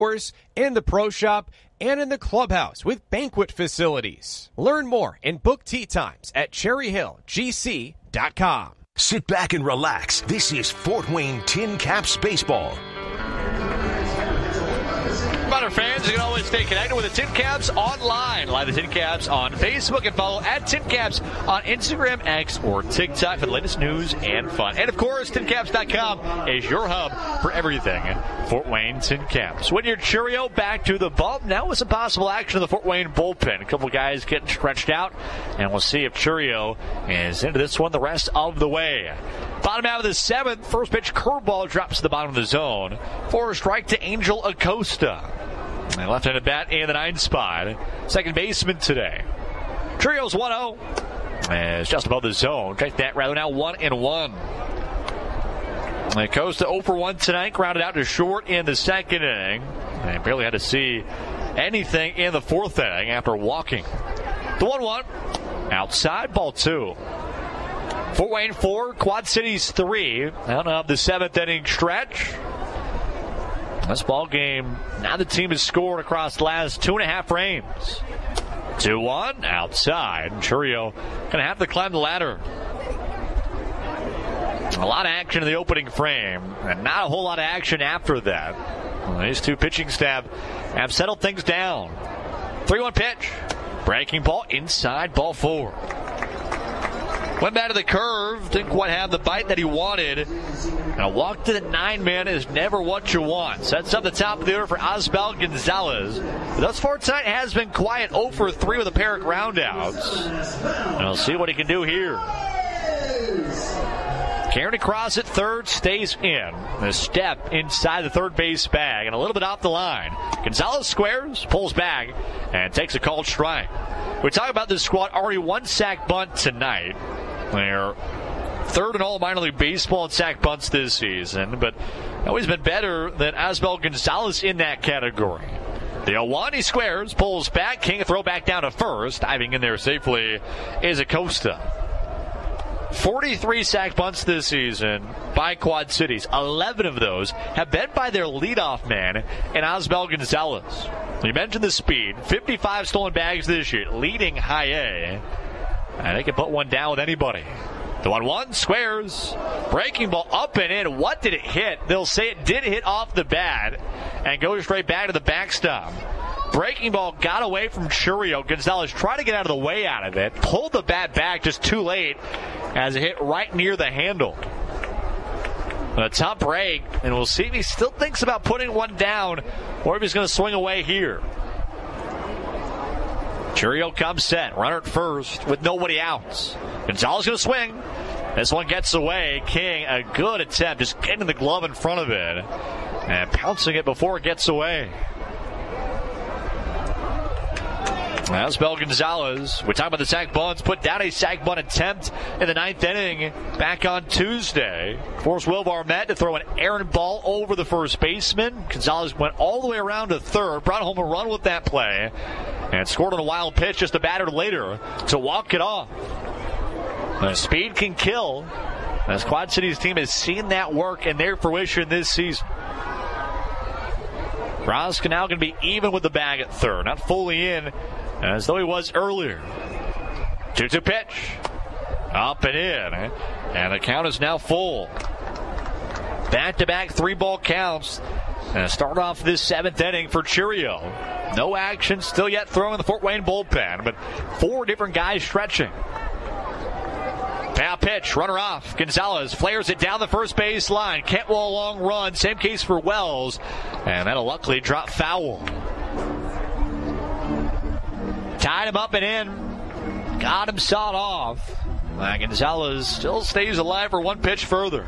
in the pro shop, and in the clubhouse with banquet facilities. Learn more and book tee times at cherryhillgc.com. Sit back and relax. This is Fort Wayne Tin Caps Baseball. Butter fans, you can always stay connected with the Tin Caps online. Like the Tin Caps on Facebook and follow at Tin Caps on Instagram, X, or TikTok for the latest news and fun. And of course, TinCaps.com is your hub for everything Fort Wayne Tin Caps. When you're Cheerio back to the bump, now with some possible action in the Fort Wayne bullpen. A couple guys getting stretched out, and we'll see if Cheerio is into this one the rest of the way. Bottom out of the seventh, first pitch curveball drops to the bottom of the zone for a strike to Angel Acosta. And left-handed bat in the 9th spot. Second baseman today. Cheerios 1-0. And it's just above the zone. Check that rather now 1-1. Acosta 0 for 1 tonight. Grounded out to short in the second inning. And barely had to see anything in the fourth inning after walking. The 1-1. Outside, ball 2. Fort Wayne 4, Quad Cities 3. Out of the 7th inning stretch. This ball game, now the team has scored across the last 2.5 frames. 2-1, outside. Cheerio going to have to climb the ladder. A lot of action in the opening frame, and not a whole lot of action after that. Well, these two pitching staff have settled things down. 3-1 pitch. Breaking ball inside, ball 4. Went back to the curve, didn't quite have the bite that he wanted. And a walk to the 9-man is never what you want. Sets up the top of the order for Osbel Gonzalez. Thus far tonight has been quiet, 0 for 3 with a pair of groundouts. And we'll see what he can do here. Carrying across at third, stays in. A step inside the third base bag and a little bit off the line. Gonzalez squares, pulls back, and takes a called strike. We talk about this squad, already 1 sack bunt tonight. They're third in all minor league baseball in sack bunts this season, but always been better than Osbel Gonzalez in that category. The 0-1, he squares, pulls back, King a throw back down to first. Diving in there safely is Acosta. 43 sack bunts this season by Quad Cities. 11 of those have been by their leadoff man in Osbel Gonzalez. You mentioned the speed. 55 stolen bags this year, leading high A. And they can put one down with anybody. The 1-1 squares. Breaking ball up and in. What did it hit? They'll say it did hit off the bat and go straight back to the backstop. Breaking ball got away from Cheerio. Gonzalez tried to get out of the way out of it. Pulled the bat back just too late as it hit right near the handle. A top break, and we'll see if he still thinks about putting one down or if he's going to swing away here. Cheerio comes set, runner at first with nobody out. Gonzalez going to swing. This one gets away. King, a good attempt, just getting the glove in front of it and pouncing it before it gets away. Osbel Gonzalez, we talk about the sack bunts, put down a sack bunt attempt in the 9th inning back on Tuesday. Forced Will Barnett to throw an errant ball over the first baseman. Gonzalez went all the way around to third, brought home a run with that play, and scored on a wild pitch just a batter later to walk it off. The speed can kill, as Quad Cities team has seen that work in their fruition this season. Roska now going to be even with the bag at third, not fully in as though he was earlier. 2-2 pitch. Up and in. And the count is now full. Back-to-back 3-ball counts. And start off this 7th inning for Cheerio. No action still yet throwing the Fort Wayne bullpen, but 4 different guys stretching. Now pitch, runner off. Gonzalez flares it down the first base line. Kentwell long run. Same case for Wells. And that'll luckily drop foul. Tied him up and in. Got him sawed off. Gonzalez still stays alive for 1 pitch further.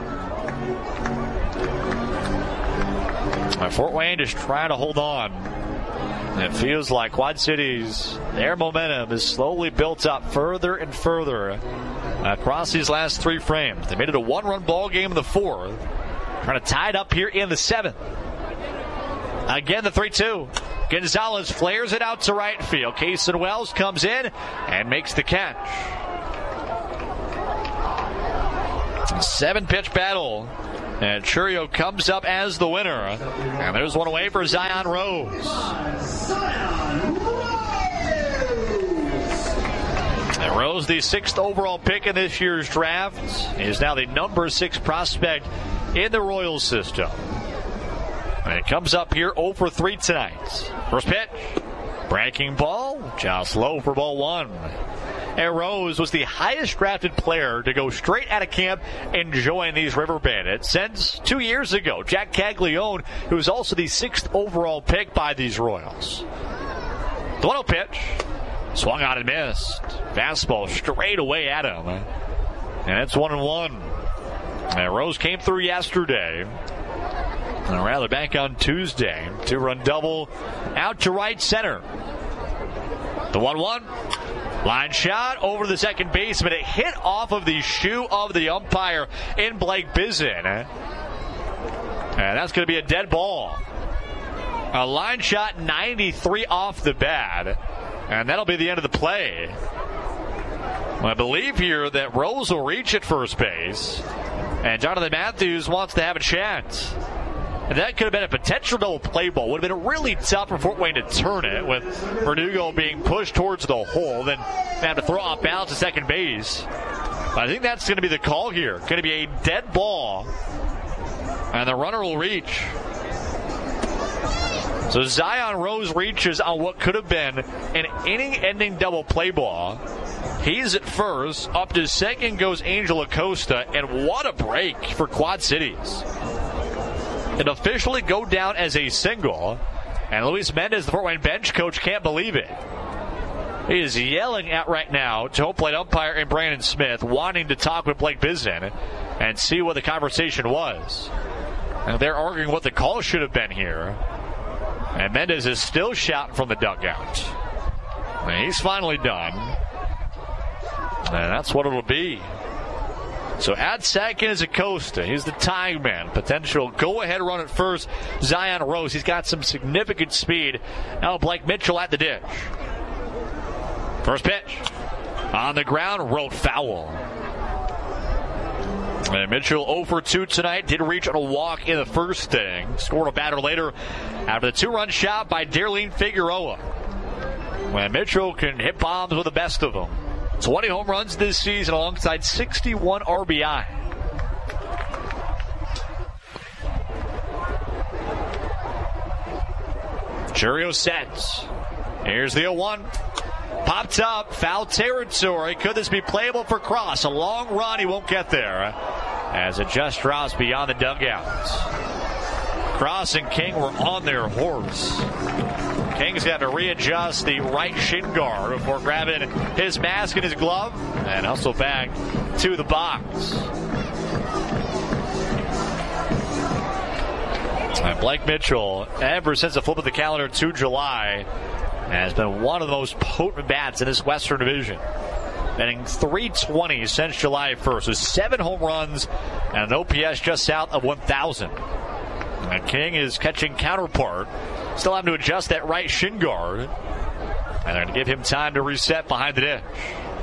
Fort Wayne just trying to hold on. It feels like Quad Cities, their momentum is slowly built up further and further across these last 3 frames. They made it a 1-run ball game in the 4th. Trying to tie it up here in the 7th. Again, the 3-2. Gonzalez flares it out to right field. Cason Wells comes in and makes the catch. 7-pitch battle And Churio comes up as the winner. And there's one away for Zion Rose. And Rose, the 6th overall pick in this year's draft, is now the number 6 prospect in the Royals system. And it comes up here 0 for 3 tonight. First pitch, breaking ball, just low for ball 1. And Rose was the highest drafted player to go straight out of camp and join these River Bandits since 2 years ago. Jack Caglione, who was also the 6th overall pick by these Royals. The 1-0 pitch, swung on and missed. Fastball straight away at him. And it's 1-1. And Rose came through yesterday. And rather back on Tuesday. 2-run double out to right center. The 1-1. Line shot over the second baseman. It hit off of the shoe of the umpire in Blake Bizen. And that's going to be a dead ball. A line shot 93 off the bat. And that'll be the end of the play. I believe here that Rose will reach at first base. And Jonathan Matthews wants to have a chance. And that could have been a potential double play ball. Would have been really tough for Fort Wayne to turn it with Verdugo being pushed towards the hole. Then they have to throw off balance to second base. But I think that's going to be the call here. Going to be a dead ball. And the runner will reach. So Zion Rose reaches on what could have been an inning-ending double play ball. He's at first. Up to second goes Angel Acosta. And what a break for Quad Cities. It officially go down as a single. And Luis Mendez, the Fort Wayne bench coach, can't believe it. He is yelling at right now to home plate umpire and Brandon Smith, wanting to talk with Blake Bizen and see what the conversation was. And they're arguing what the call should have been here. And Mendez is still shouting from the dugout. And he's finally done. And that's what it'll be. So at second is Acosta. He's the tying man. Potential go-ahead run at first. Zion Rose. He's got some significant speed. Now Blake Mitchell at the dish. First pitch. On the ground, rolled foul. And Mitchell 0 for 2 tonight. Did reach on a walk in the first inning. Scored a batter later after the 2-run shot by Darlene Figueroa. When Mitchell can hit bombs with the best of them. 20 home runs this season alongside 61 RBI. Churio sets. Here's the 0-1. Popped up, foul territory. Could this be playable for Cross? A long run, he won't get there. As it just drops beyond the dugouts. Cross and King were on their horse. King's got to readjust the right shin guard before grabbing his mask and his glove and hustle back to the box. And Blake Mitchell, ever since the flip of the calendar to July, has been one of the most potent bats in this Western Division. Batting .320 since July 1st. So 7 home runs and an OPS just south of 1,000. And King is catching counterpart. Still having to adjust that right shin guard. And they're going to give him time to reset behind the dish.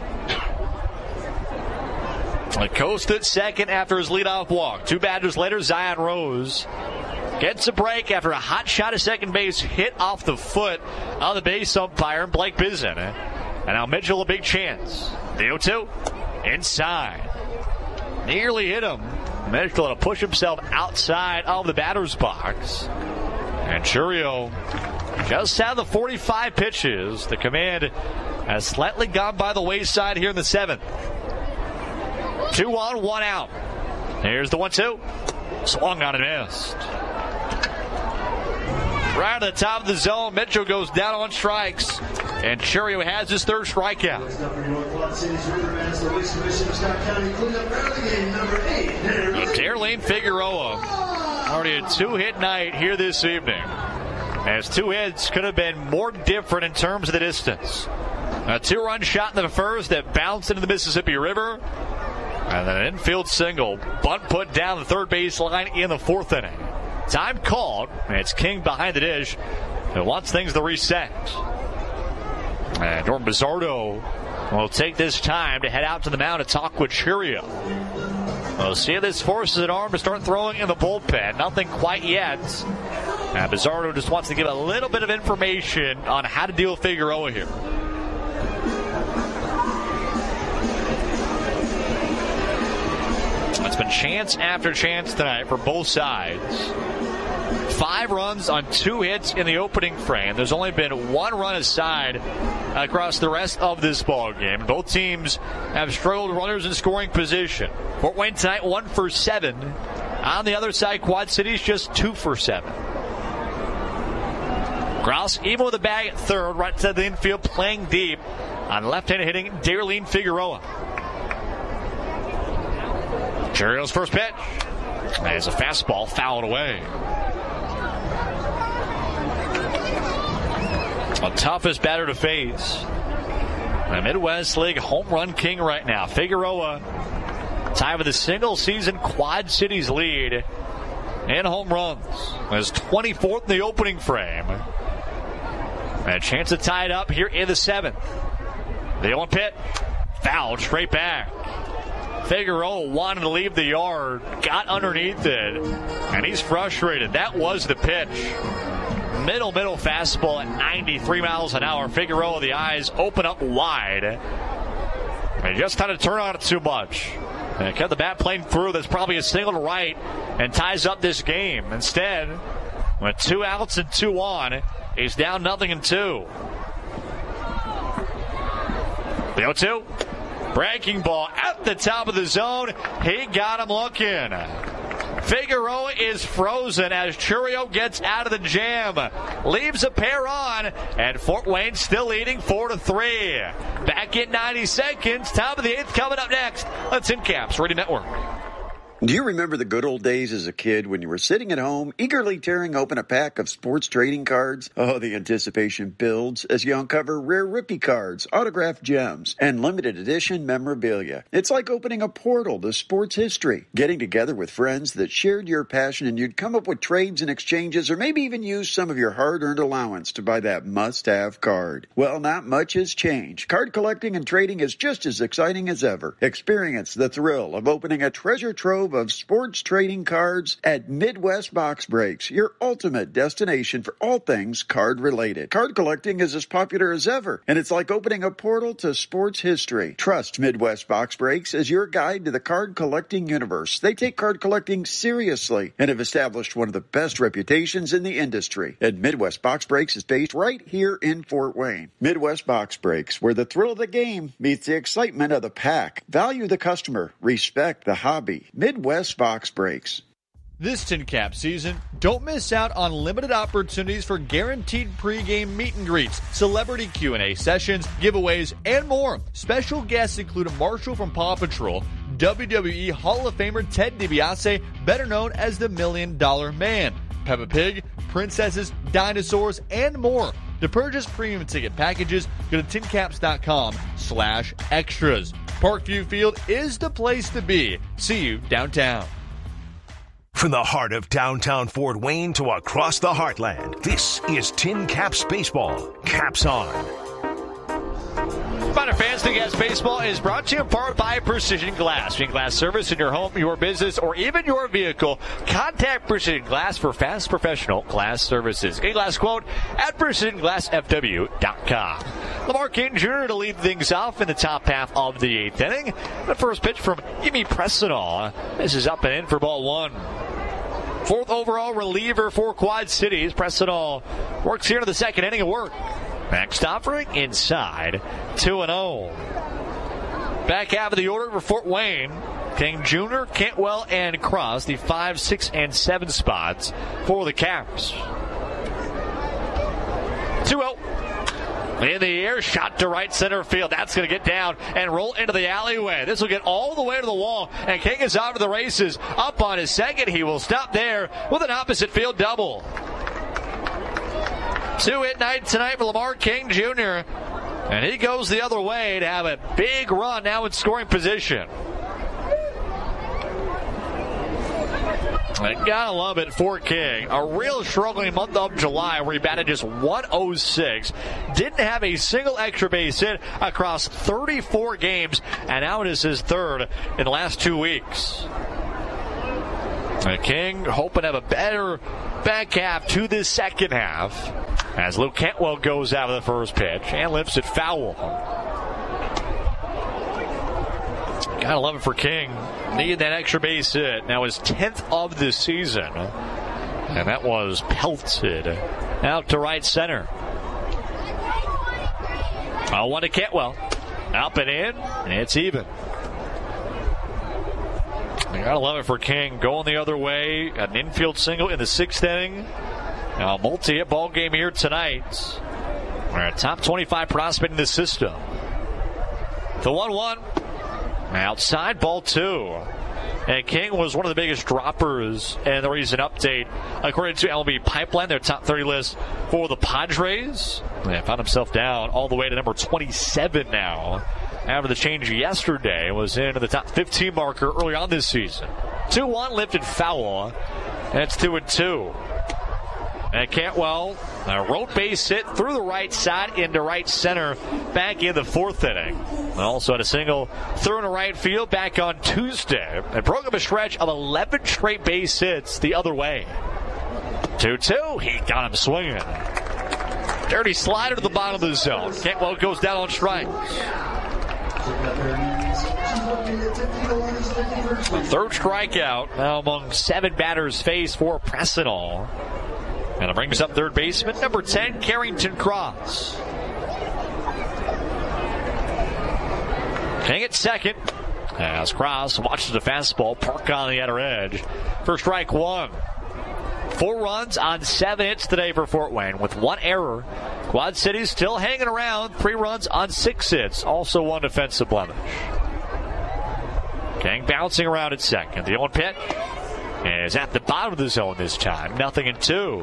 Acosta at second after his leadoff walk. 2 batters later, Zion Rose gets a break after a hot shot at second base hit off the foot of the base umpire, Blake Bizen. And now Mitchell a big chance. The 0-2 inside. Nearly hit him. Mitchell to push himself outside of the batter's box. And Churio just out of the 45 pitches. The command has slightly gone by the wayside here in the 7th. 2 on, 1 out. Here's the 1-2. Swung on and missed. Right at the top of the zone, Mitchell goes down on strikes. And Churio has his 3rd strikeout. Darlene Figueroa already a 2-hit night here this evening. As 2 hits could have been more different in terms of the distance. A 2-run shot in the first that bounced into the Mississippi River. And then an infield single. Bunt put down the third base line in the 4th inning. Time called. And it's King behind the dish. And wants things to reset. And Norm Bizzardo will take this time to head out to the mound to talk with Churio. We'll see if this forces an arm to start throwing in the bullpen. Nothing quite yet. Bizzardo just wants to give a little bit of information on how to deal with Figueroa here. It's been chance after chance tonight for both sides. 5 runs on 2 hits in the opening frame. There's only been 1 run aside across the rest of this ball game. Both teams have struggled runners in scoring position. Fort Wayne tonight 1 for 7. On the other side, Quad Cities just 2 for 7. Grouse even with the bag at third, right side of the infield, playing deep on left-handed hitting Darlene Figueroa. Cherrio's first pitch. There's a fastball fouled away. The toughest batter to face. The Midwest League home run king right now. Figueroa tied with a single-season Quad Cities lead in home runs. Is 24th in the opening frame. And a chance to tie it up here in the 7th. The 0-1 pitch. Fouled straight back. Figueroa wanted to leave the yard, got underneath it, and he's frustrated. That was the pitch. Middle fastball at 93 miles an hour. Figueroa, the eyes open up wide. And just had to turn on it too much. And kept the bat playing through. That's probably a single to right and ties up this game. Instead, with 2 outs and 2 on, he's down 0-2. The 0-2. Breaking ball at the top of the zone. He got him looking. Figueroa is frozen as Cherrio gets out of the jam. Leaves a pair on, and Fort Wayne still leading 4-3. Back in 90 seconds. Top of the 8th coming up next on TinCaps Radio Network. Do you remember the good old days as a kid when you were sitting at home, eagerly tearing open a pack of sports trading cards? Oh, the anticipation builds as you uncover rare Rippy cards, autographed gems, and limited edition memorabilia. It's like opening a portal to sports history, getting together with friends that shared your passion, and you'd come up with trades and exchanges, or maybe even use some of your hard-earned allowance to buy that must-have card. Well, not much has changed. Card collecting and trading is just as exciting as ever. Experience the thrill of opening a treasure trove of sports trading cards at Midwest Box Breaks, your ultimate destination for all things card related. Card collecting is as popular as ever, and it's like opening a portal to sports history. Trust Midwest Box Breaks as your guide to the card collecting universe. They take card collecting seriously and have established one of the best reputations in the industry. And Midwest Box Breaks is based right here in Fort Wayne. Midwest Box Breaks, where the thrill of the game meets the excitement of the pack. Value the customer, respect the hobby. Midwest Box Breaks. This TinCap season, don't miss out on limited opportunities for guaranteed pregame meet and greets, celebrity Q&A sessions, giveaways, and more. Special guests include Marshall from Paw Patrol, WWE Hall of Famer Ted DiBiase, better known as the $1 Million Man, Peppa Pig, princesses, dinosaurs, and more. To purchase premium ticket packages, go to tincaps.com/extras. Parkview Field is the place to be. See you downtown. From the heart of downtown Fort Wayne to across the heartland, this is TinCaps Baseball. Caps on. Finer fans, TinCaps Baseball is brought to you in part by Precision Glass. Precision Glass service in your home, your business, or even your vehicle. Contact Precision Glass for fast professional glass services. Get a glass quote at PrecisionGlassFW.com. Lamar King Jr. to lead things off in the top half of the 8th inning. The first pitch from Jimmy Prestonall. This is up and in for ball 1. 4th overall reliever for Quad Cities. Prestonall works here to the 2nd inning of work. Next offering inside 2-0. Back half of the order for Fort Wayne. King Jr., Cantwell, and Cross, the 5, 6, and 7 spots for the Caps. 2-0. In the air, shot to right center field. That's going to get down and roll into the alleyway. This will get all the way to the wall, and King is out of the races. Up on his 2nd, he will stop there with an opposite field double. 2-hit night tonight for Lamar King Jr., and he goes the other way to have a big run now in scoring position. I gotta love it for King. A real struggling month of July where he batted just 106. Didn't have a single extra base hit across 34 games, and now it is his third in the last 2 weeks. King hoping to have a better back half to this second half as Luke Cantwell goes out of the first pitch and lifts it foul. Gotta love it for King. Needed that extra base hit. Now his 10th of the season. And that was pelted out to right center. 0-1 to Cantwell. Up and in, and it's even. You gotta love it for King. Going the other way. Got an infield single in the 6th inning. Now a multi-hit ball game here tonight. We're a top 25 prospect in the system. The 1-1. Outside, ball 2. And King was one of the biggest droppers in the recent update. According to MLB Pipeline, their top 30 list for the Padres. They found himself down all the way to number 27 now. After the change yesterday, was into the top 15 marker early on this season. 2-1, lifted foul. And it's 2-2. And Cantwell, a road base hit through the right side into right center back in the 4th inning. And also had a single thrown to right field back on Tuesday. And broke up a stretch of 11 straight base hits the other way. 2-2, he got him swinging. Dirty slider to the bottom of the zone. Cantwell goes down on strikes. The third strikeout now among 7 batters faced for Presnell. And it brings up third baseman number 10, Carrington Cross. King at second as Cross watches the fastball park on the outer edge for strike 1. 4 runs on 7 hits today for Fort Wayne with 1 error. Quad City still hanging around. 3 runs on 6 hits. Also 1 defensive blemish. King bouncing around at second. The 0-1 pitch is at the bottom of the zone this time. 0-2.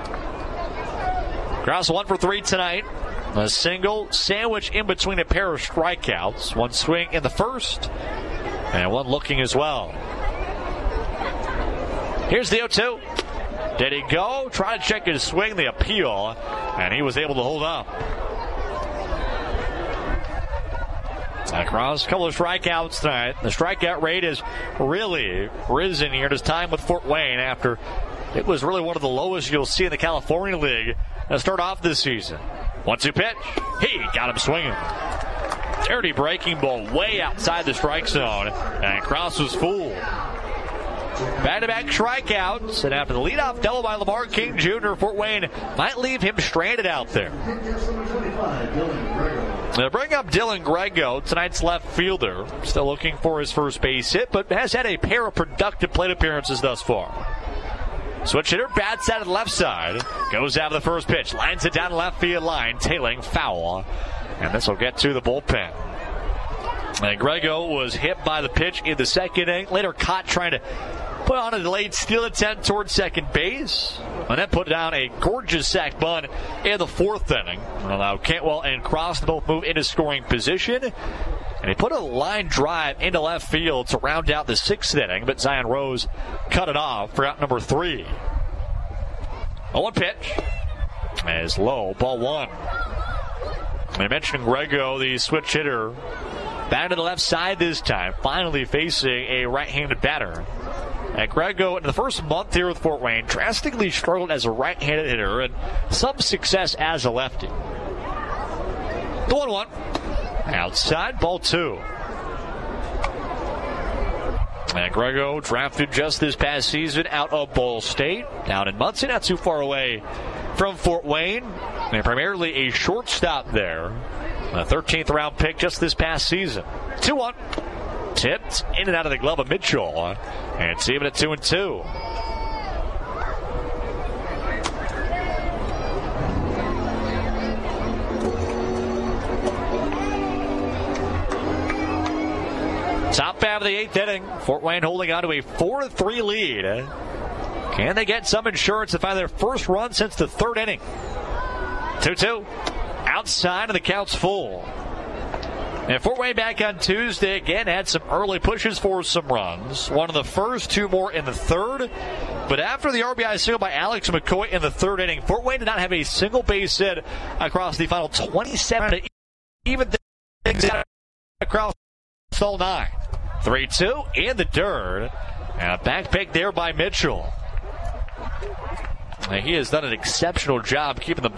Cross 1 for 3 tonight. A single sandwich in between a pair of strikeouts. 1 swing in the first and 1 looking as well. Here's the 0-2. Did he go? Try to check his swing, the appeal, and he was able to hold up. Across a couple of strikeouts tonight. The strikeout rate has really risen here at his time with Fort Wayne after it was really one of the lowest you'll see in the California League to start off this season. 1-2 pitch. He got him swinging. Dirty breaking ball way outside the strike zone, and Cross was fooled. Back-to-back strikeouts, and after the leadoff double by Lamar King Jr., Fort Wayne might leave him stranded out there. They bring up Dylan Grego, tonight's left fielder. Still looking for his first base hit, but has had a pair of productive plate appearances thus far. Switch hitter bats out of the left side. Goes out of the first pitch. Lines it down the left field line. Tailing foul. And this will get to the bullpen. And Grego was hit by the pitch in the second inning. Later caught trying to put on a delayed steal attempt towards second base. And then put down a gorgeous sac bunt in the 4th inning. And allowed Cantwell and Cross to both move into scoring position. And he put a line drive into left field to round out the 6th inning, but Zion Rose cut it off for out number 3. 0-1 pitch is low, ball 1. I mentioned Grego, the switch hitter, back to the left side this time, finally facing a right-handed batter. And Grego, in the first month here with Fort Wayne, drastically struggled as a right-handed hitter and some success as a lefty. The 1-1. Outside, ball 2. And Grego drafted just this past season out of Ball State, down in Muncie, not too far away from Fort Wayne. And primarily a shortstop there. A 13th round pick just this past season. 2-1. Tipped in and out of the glove of Mitchell. And it's even at 2-2. Top half of the 8th inning. Fort Wayne holding on to a 4-3 lead. Can they get some insurance to find their first run since the 3rd inning? 2-2. Outside and the count's full. And Fort Wayne back on Tuesday again had some early pushes for some runs. One of the first, two more in the third. But after the RBI single by Alex McCoy in the third inning, Fort Wayne did not have a single base hit across the final 27 to even things out across all 9. 3-2 in the dirt. And a back pick there by Mitchell. He has done an exceptional job keeping the ball